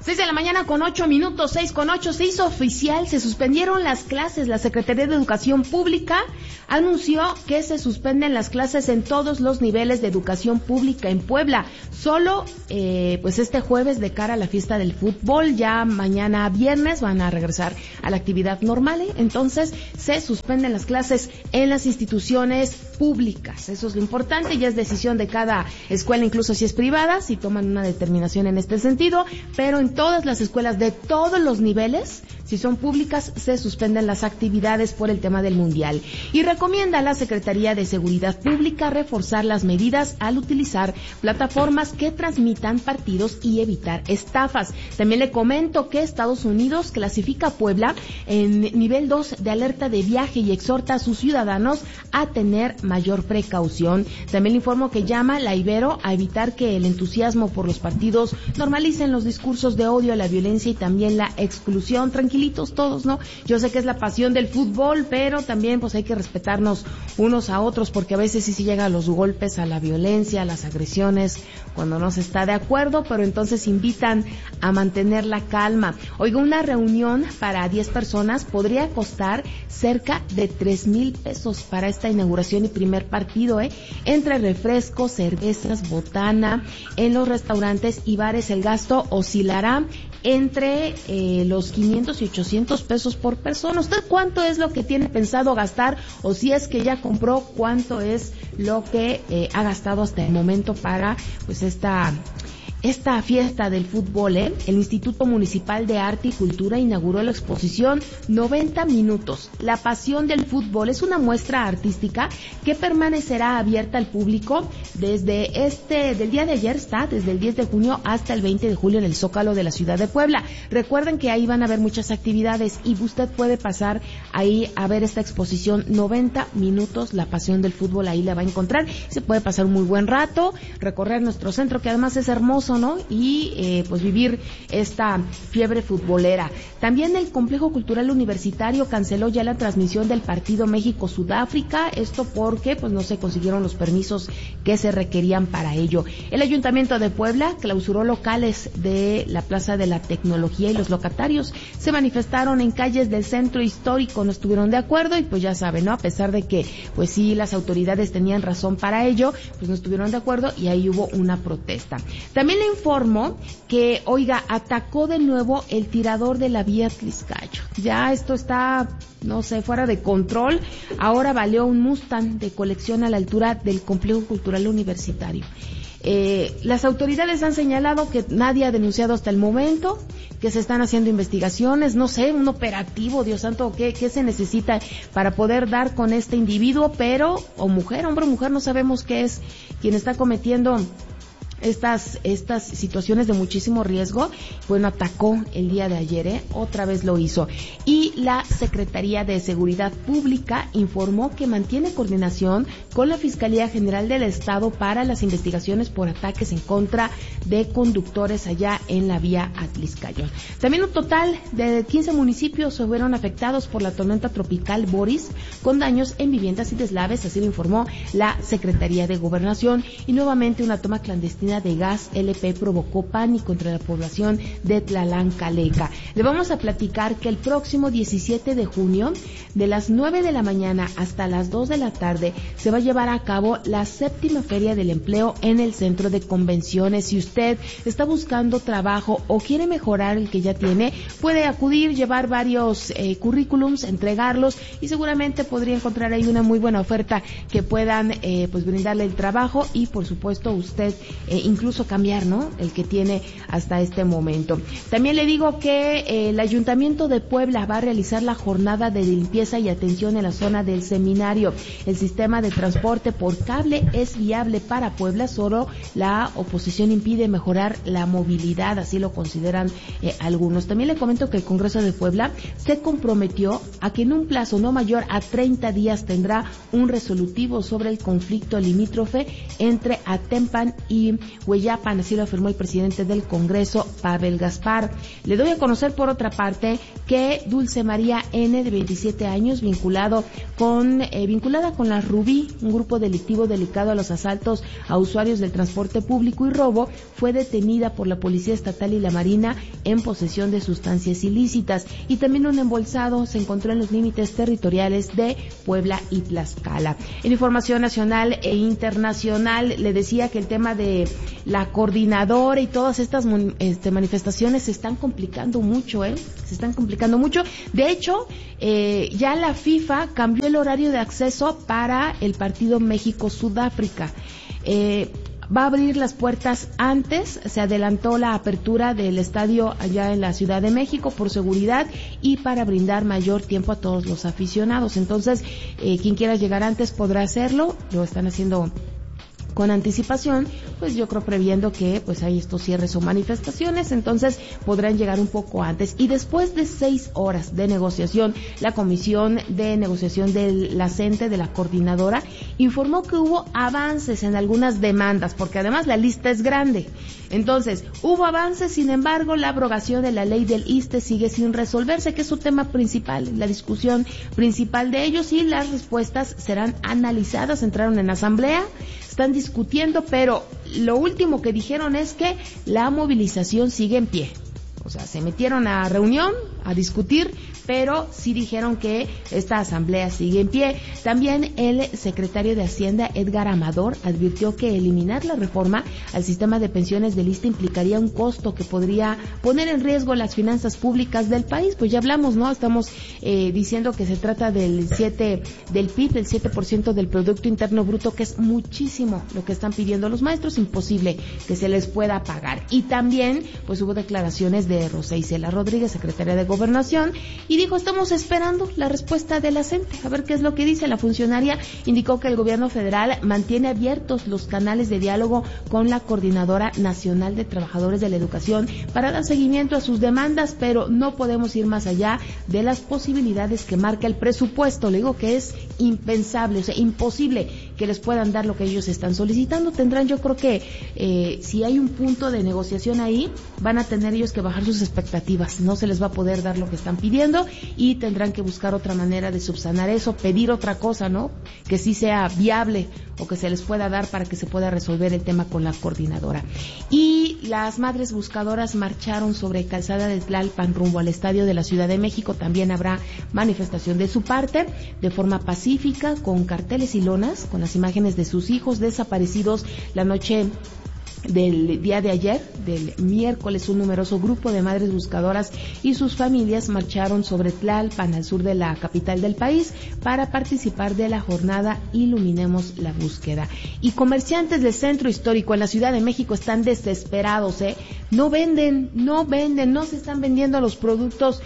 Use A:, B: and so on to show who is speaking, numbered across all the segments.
A: 6:08 6:08, se hizo oficial, se suspendieron las clases. La Secretaría de Educación Pública anunció que se suspenden las clases en todos los niveles de educación pública en Puebla. Solo, pues este jueves de cara a la fiesta del fútbol, ya mañana viernes van a regresar a la actividad normal, entonces se suspenden las clases en las instituciones públicas. Eso es lo importante, ya es decisión de cada escuela, incluso si es privada, si toman una determinación en este sentido, pero en todas las escuelas de todos los niveles, si son públicas, se suspenden las actividades por el tema del Mundial. Y recomienda a la Secretaría de Seguridad Pública reforzar las medidas al utilizar plataformas que transmitan partidos y evitar estafas. También le comento que Estados Unidos clasifica a Puebla en nivel 2 de alerta de viaje y exhorta a sus ciudadanos a tener mayor precaución. También le informo que llama la Ibero a evitar que el entusiasmo por los partidos normalicen los discursos de odio, la violencia y también la exclusión. Tranquilitos todos, ¿no? Yo sé que es la pasión del fútbol, pero también pues hay que respetarnos unos a otros, porque a veces sí se llega a los golpes, a la violencia, a las agresiones, cuando no se está de acuerdo, pero entonces invitan a mantener la calma. Oiga, una reunión para 10 personas podría costar cerca de 3,000 pesos para esta inauguración y primer partido, entre refrescos, cervezas, botana, en los restaurantes y bares el gasto oscilará entre los 500 y 800 pesos por persona. ¿Usted cuánto es lo que tiene pensado gastar? O si es que ya compró, ¿cuánto es lo que ha gastado hasta el momento para pues esta fiesta del fútbol? El Instituto Municipal de Arte y Cultura inauguró la exposición 90 minutos. La pasión del fútbol es una muestra artística que permanecerá abierta al público desde del día de ayer, desde el 10 de junio hasta el 20 de julio en el Zócalo de la ciudad de Puebla. Recuerden que ahí van a haber muchas actividades y usted puede pasar ahí a ver esta exposición 90 minutos, la pasión del fútbol, ahí la va a encontrar. Se puede pasar un muy buen rato, recorrer nuestro centro, que además es hermoso, ¿no? Y pues vivir esta fiebre futbolera. También el Complejo Cultural Universitario canceló ya la transmisión del partido México-Sudáfrica, esto porque pues no se consiguieron los permisos que se requerían para ello. El Ayuntamiento de Puebla clausuró locales de la Plaza de la Tecnología y los locatarios se manifestaron en calles del centro histórico, no estuvieron de acuerdo y pues ya saben, ¿no? A pesar de que pues sí las autoridades tenían razón para ello, pues no estuvieron de acuerdo y ahí hubo una protesta. También le informo que, oiga, atacó de nuevo el tirador de la vía Tliscayo. Ya esto está, no sé, fuera de control. Ahora baleó un Mustang de colección a la altura del Complejo Cultural Universitario. Las autoridades han señalado que nadie ha denunciado hasta el momento, que se están haciendo investigaciones, no sé, un operativo, Dios santo, ¿qué se necesita para poder dar con este individuo? Pero, o mujer, hombre o mujer, no sabemos qué es quien está cometiendo estas situaciones de muchísimo riesgo. Bueno, atacó el día de ayer, otra vez lo hizo. Y la Secretaría de Seguridad Pública informó que mantiene coordinación con la Fiscalía General del Estado para las investigaciones por ataques en contra de conductores allá en la vía Atliscayón. También un total de 15 municipios se fueron afectados por la tormenta tropical Boris, con daños en viviendas y deslaves, así lo informó la Secretaría de Gobernación. Y nuevamente una toma clandestina de gas LP provocó pánico entre la población de Tlalancalecca. Le vamos a platicar que el próximo 17 de junio, de las 9 de la mañana hasta las 2 de la tarde, se va a llevar a cabo la 7ª Feria del Empleo en el Centro de Convenciones. Si usted está buscando trabajo o quiere mejorar el que ya tiene, puede acudir, llevar varios currículums, entregarlos y seguramente podría encontrar ahí una muy buena oferta que puedan pues brindarle el trabajo y por supuesto usted incluso cambiar, ¿no?, el que tiene hasta este momento. También le digo que el Ayuntamiento de Puebla va a realizar la jornada de limpieza y atención en la zona del Seminario. El sistema de transporte por cable es viable para Puebla, solo la oposición impide mejorar la movilidad, así lo consideran algunos. También le comento que el Congreso de Puebla se comprometió a que en un plazo no mayor a 30 días tendrá un resolutivo sobre el conflicto limítrofe entre Atempan y Hueyapan, así lo afirmó el presidente del Congreso, Pavel Gaspar. Le doy a conocer, por otra parte, que Dulce María N., de 27 años, vinculada con la Rubí, un grupo delictivo dedicado a los asaltos a usuarios del transporte público y robo, fue detenida por la Policía Estatal y la Marina en posesión de sustancias ilícitas. Y también un embolsado se encontró en los límites territoriales de Puebla y Tlaxcala. En información nacional e internacional, le decía que el tema de la coordinadora y todas estas manifestaciones se están complicando mucho, se están complicando mucho. De hecho, ya la FIFA cambió el horario de acceso para el partido México-Sudáfrica. Va a abrir las puertas antes, se adelantó la apertura del estadio allá en la Ciudad de México por seguridad y para brindar mayor tiempo a todos los aficionados. Entonces, quien quiera llegar antes podrá hacerlo, lo están haciendo con anticipación, pues yo creo previendo que pues hay estos cierres o manifestaciones, entonces podrán llegar un poco antes. Y después de 6 horas de negociación, la Comisión de Negociación de la CENTE, de la coordinadora, informó que hubo avances en algunas demandas, porque además la lista es grande. Entonces, hubo avances, sin embargo, la abrogación de la ley del ISSSTE sigue sin resolverse, que es su tema principal, la discusión principal de ellos, y las respuestas serán analizadas. Entraron en asamblea, están discutiendo, pero lo último que dijeron es que la movilización sigue en pie. O sea, se metieron a reunión, a discutir, pero sí dijeron que esta asamblea sigue en pie. También el secretario de Hacienda, Edgar Amador, advirtió que eliminar la reforma al sistema de pensiones del ISSSTE implicaría un costo que podría poner en riesgo las finanzas públicas del país. Pues ya hablamos, ¿no? Estamos diciendo que se trata del PIB, del 7% del Producto Interno Bruto, que es muchísimo lo que están pidiendo los maestros, imposible que se les pueda pagar. Y también, pues hubo declaraciones de Rosa Isela Rodríguez, secretaria de Gobernación, y dijo, estamos esperando la respuesta de la CENTE, a ver qué es lo que dice. La funcionaria indicó que el gobierno federal mantiene abiertos los canales de diálogo con la Coordinadora Nacional de Trabajadores de la Educación para dar seguimiento a sus demandas, pero no podemos ir más allá de las posibilidades que marca el presupuesto. Le digo que es impensable, o sea, imposible que les puedan dar lo que ellos están solicitando. Tendrán, yo creo que si hay un punto de negociación ahí, van a tener ellos que bajar sus expectativas, no se les va a poder dar lo que están pidiendo y tendrán que buscar otra manera de subsanar eso, pedir otra cosa, ¿no? Que sí sea viable o que se les pueda dar para que se pueda resolver el tema con la coordinadora. Y las madres buscadoras marcharon sobre Calzada de Tlalpan rumbo al Estadio de la Ciudad de México. También habrá manifestación de su parte, de forma pacífica, con carteles y lonas, con las imágenes de sus hijos desaparecidos la noche del día de ayer, del miércoles. Un numeroso grupo de madres buscadoras y sus familias marcharon sobre Tlalpan, al sur de la capital del país, para participar de la jornada Iluminemos la Búsqueda. Y comerciantes del centro histórico en la Ciudad de México están desesperados, no venden, no se están vendiendo los productos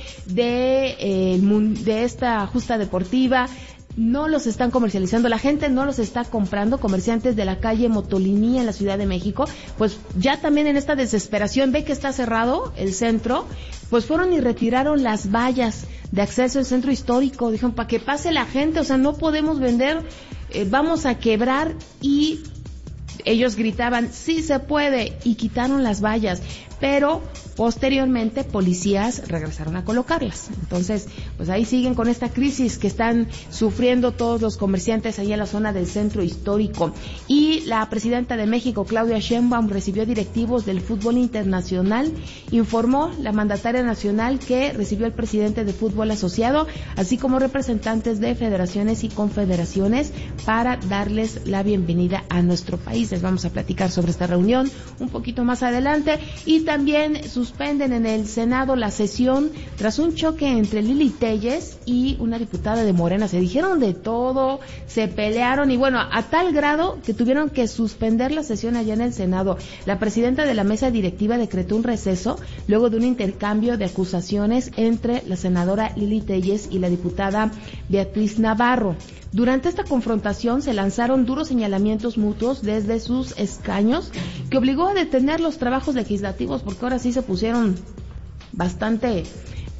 A: de esta justa deportiva, no los están comercializando, la gente no los está comprando. Comerciantes de la calle Motolinía en la Ciudad de México, pues ya también en esta desesperación, ve que está cerrado el centro, pues fueron y retiraron las vallas de acceso al centro histórico. Dijeron, para que pase la gente, o sea, no podemos vender, vamos a quebrar. Y ellos gritaban, sí se puede, y quitaron las vallas, pero posteriormente policías regresaron a colocarlas. Entonces, pues ahí siguen con esta crisis que están sufriendo todos los comerciantes ahí en la zona del centro histórico. Y la presidenta de México, Claudia Sheinbaum, recibió directivos del fútbol internacional. Informó la mandataria nacional que recibió al presidente de fútbol asociado, así como representantes de federaciones y confederaciones, para darles la bienvenida a nuestro país. Les vamos a platicar sobre esta reunión un poquito más adelante. Y también suspenden en el Senado la sesión tras un choque entre Lili Téllez y una diputada de Morena. Se dijeron de todo, se pelearon y bueno, a tal grado que tuvieron que suspender la sesión allá en el Senado. La presidenta de la mesa directiva decretó un receso luego de un intercambio de acusaciones entre la senadora Lili Téllez y la diputada Beatriz Navarro. Durante esta confrontación se lanzaron duros señalamientos mutuos desde sus escaños, que obligó a detener los trabajos legislativos, porque ahora sí se pusieron bastante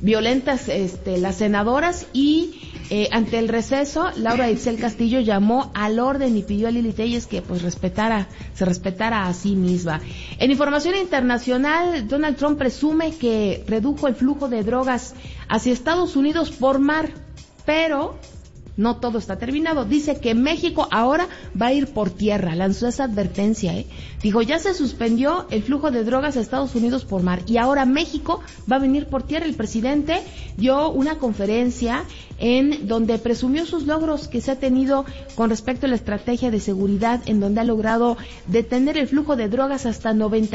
A: violentas las senadoras y ante el receso, Laura Itzel Castillo llamó al orden y pidió a Lili Telles que pues se respetara a sí misma. En información internacional, Donald Trump presume que redujo el flujo de drogas hacia Estados Unidos por mar, pero no todo está terminado. Dice que México ahora va a ir por tierra. Lanzó esa advertencia, Dijo, ya se suspendió el flujo de drogas a Estados Unidos por mar y ahora México va a venir por tierra. El presidente dio una conferencia en donde presumió sus logros que se ha tenido con respecto a la estrategia de seguridad, en donde ha logrado detener el flujo de drogas hasta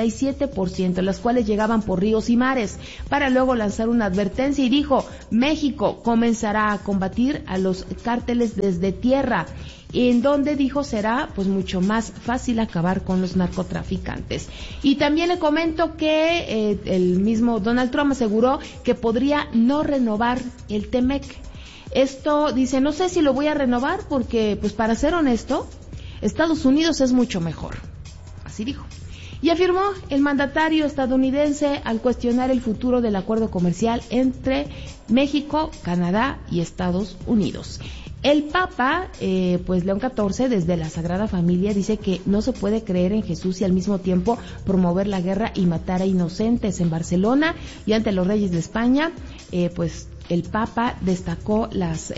A: 97%, las cuales llegaban por ríos y mares, para luego lanzar una advertencia y dijo, México comenzará a combatir a los cárteles desde tierra, en donde dijo será pues mucho más fácil acabar con los narcotraficantes. Y también le comento que el mismo Donald Trump aseguró que podría no renovar el TEMEC. Esto dice, no sé si lo voy a renovar porque, pues para ser honesto, Estados Unidos es mucho mejor. Así dijo. Y afirmó el mandatario estadounidense al cuestionar el futuro del acuerdo comercial entre México, Canadá y Estados Unidos. El Papa, pues León XIV, desde la Sagrada Familia, dice que no se puede creer en Jesús y al mismo tiempo promover la guerra y matar a inocentes. En Barcelona y ante los reyes de España, pues el Papa destacó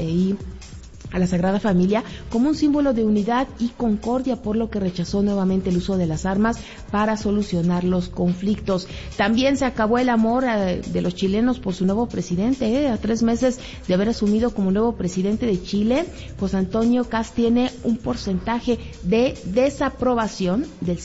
A: a la Sagrada Familia como un símbolo de unidad y concordia, por lo que rechazó nuevamente el uso de las armas para solucionar los conflictos. También se acabó el amor de los chilenos por su nuevo presidente. A 3 meses de haber asumido como nuevo presidente de Chile, José Antonio Kast tiene un porcentaje de desaprobación del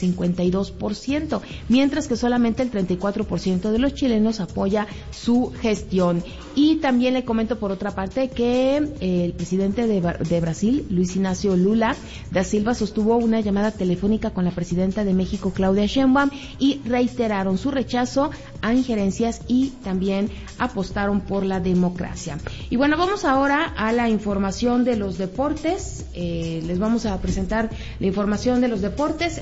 A: 52%, mientras que solamente el 34% de los chilenos apoya su gestión. Y también le comento por otra parte que el presidente de Brasil, Luis Ignacio Lula da Silva, sostuvo una llamada telefónica con la presidenta de México, Claudia Sheinbaum, y reiteraron su rechazo a injerencias y también apostaron por la democracia. Y bueno, vamos ahora a la información de los deportes. Les vamos a presentar la información de los deportes,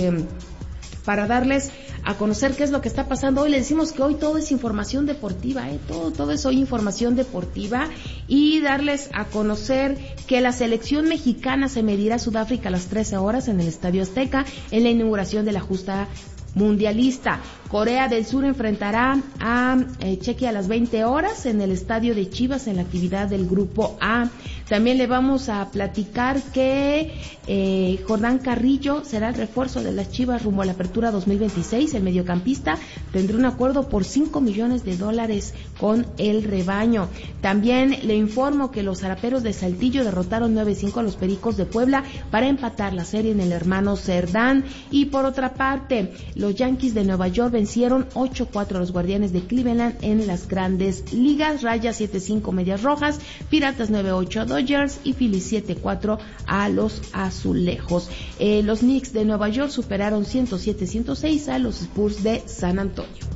A: para darles a conocer qué es lo que está pasando. Hoy le decimos que hoy todo es información deportiva, todo es hoy información deportiva, y darles a conocer que la selección mexicana se medirá a Sudáfrica a las 13 horas en el Estadio Azteca en la inauguración de la justa mundialista. Corea del Sur enfrentará a Chequia a las 20 horas en el estadio de Chivas en la actividad del Grupo A. También le vamos a platicar que Jordán Carrillo será el refuerzo de las Chivas rumbo a la apertura 2026. El mediocampista tendrá un acuerdo por $5 millones con el rebaño. También le informo que los Zaraperos de Saltillo derrotaron 9-5 a los Pericos de Puebla para empatar la serie en el Hermano Cerdán. Y por otra parte, los Yankees de Nueva York vencieron 8-4 a los Guardianes de Cleveland en las Grandes Ligas. Rayas 7-5 Medias Rojas, Piratas 9-8 Dodgers y Phillies 7-4 a los Azulejos. Los Knicks de Nueva York superaron 107-106 a los Spurs de San Antonio.